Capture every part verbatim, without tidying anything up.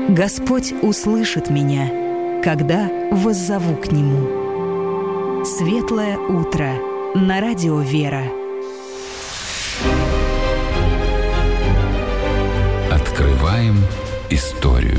Господь услышит меня, когда воззову к Нему. Светлое утро на радио «Вера». Открываем историю.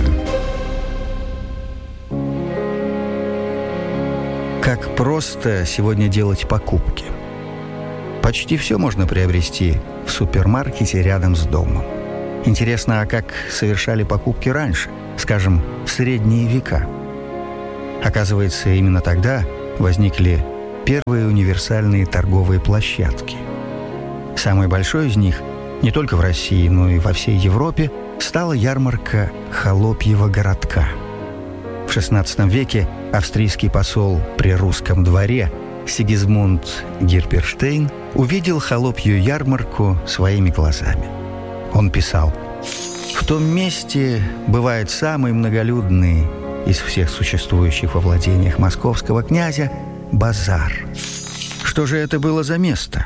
Как просто сегодня делать покупки. Почти все можно приобрести в супермаркете рядом с домом. Интересно, а как совершали покупки раньше, скажем, в средние века? Оказывается, именно тогда возникли первые универсальные торговые площадки. Самой большой из них, не только в России, но и во всей Европе, стала ярмарка Холопьего городка. В шестнадцатом веке австрийский посол при русском дворе Сигизмунд Гипперштейн увидел холопью ярмарку своими глазами. Он писал: «В том месте бывает самый многолюдный из всех существующих во владениях московского князя базар». Что же это было за место?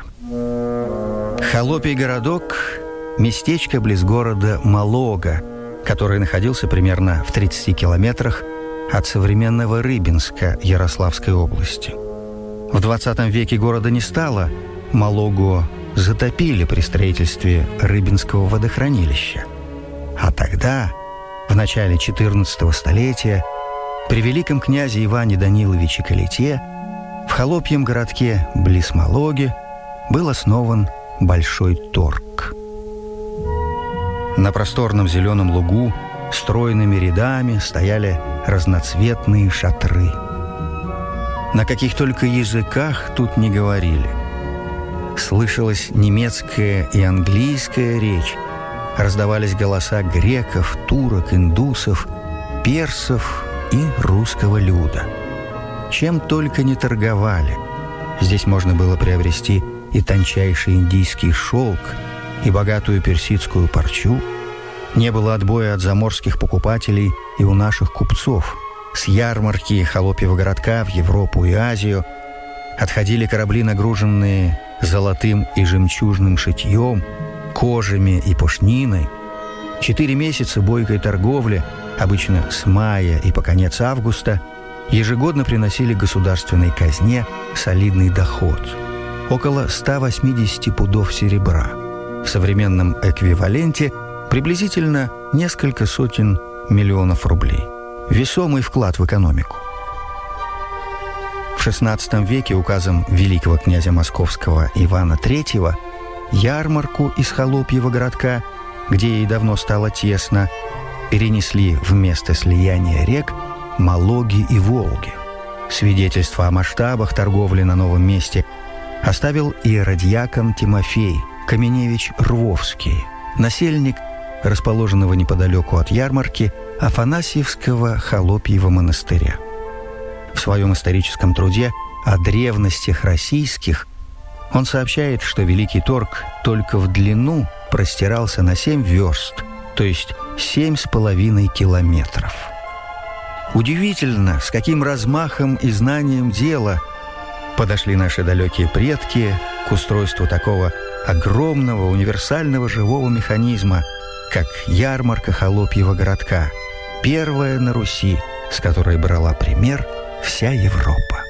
Холопий городок – местечко близ города Малога, который находился примерно в тридцати километрах от современного Рыбинска Ярославской области. В двадцатом веке города не стало, Малогу затопили при строительстве Рыбинского водохранилища. А тогда, в начале четырнадцатого столетия, при великом князе Иване Даниловиче Калите в холопьем городке близ Малоги был основан Большой торг. На просторном зеленом лугу стройными рядами стояли разноцветные шатры. На каких только языках тут не говорили. Слышалась немецкая и английская речь, раздавались голоса греков, турок, индусов, персов и русского люда. Чем только не торговали. Здесь можно было приобрести и тончайший индийский шелк, и богатую персидскую парчу. Не было отбоя от заморских покупателей и у наших купцов. С ярмарки Холопьего городка в Европу и Азию отходили корабли, нагруженные золотым и жемчужным шитьем, кожами и пушниной. Четыре месяца бойкой торговли, обычно с мая и по конец августа, ежегодно приносили государственной казне солидный доход – около ста восьмидесяти пудов серебра. В современном эквиваленте приблизительно несколько сотен миллионов рублей. Весомый вклад в экономику. В шестнадцатом веке указом великого князя Московского Ивана Третьего ярмарку из Холопьего городка, где ей давно стало тесно, перенесли в место слияния рек Малоги и Волги. Свидетельство о масштабах торговли на новом месте оставил иеродьякон Тимофей Каменевич Рвовский, насельник расположенного неподалеку от ярмарки Афанасьевского Холопьего монастыря. В своем историческом труде о древностях российских он сообщает, что Великий торг только в длину простирался на семь верст, то есть семь с половиной километров. Удивительно, с каким размахом и знанием дела подошли наши далекие предки к устройству такого огромного универсального живого механизма, как ярмарка Холопьего городка, первая на Руси, с которой брала пример вся Европа.